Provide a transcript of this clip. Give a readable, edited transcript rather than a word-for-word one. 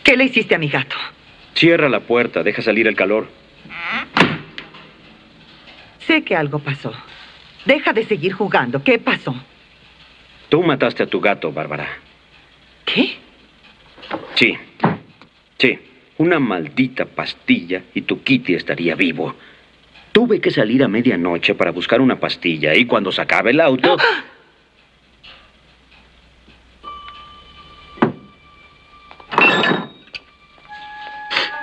¿Qué le hiciste a mi gato? Cierra la puerta, deja salir el calor. Sé que algo pasó. Deja de seguir jugando. ¿Qué pasó? Tú mataste a tu gato, Bárbara. ¿Qué? Sí. Sí. Una maldita pastilla y tu Kitty estaría vivo. Tuve que salir a medianoche para buscar una pastilla y cuando sacaba el auto...